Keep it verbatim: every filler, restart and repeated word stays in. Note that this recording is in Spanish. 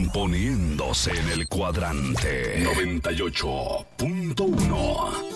poniéndose en el cuadrante noventa y ocho punto uno.